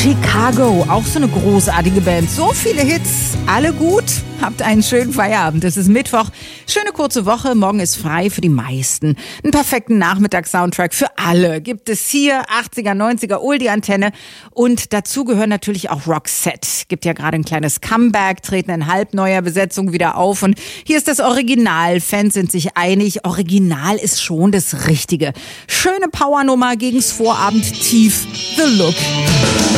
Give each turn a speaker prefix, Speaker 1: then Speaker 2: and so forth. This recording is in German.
Speaker 1: Chicago, auch so eine großartige Band. So viele Hits, alle gut. Habt einen schönen Feierabend. Es ist Mittwoch. Schöne kurze Woche. Morgen ist frei für die meisten. Einen perfekten Nachmittagssoundtrack für alle gibt es hier. 80er, 90er, Oldie-Antenne. Und dazu gehören natürlich auch Roxette. Gibt ja gerade ein kleines Comeback, treten in halbneuer Besetzung wieder auf. Und hier ist das Original. Fans sind sich einig. Original ist schon das Richtige. Schöne Powernummer gegens Vorabend tief. The Look.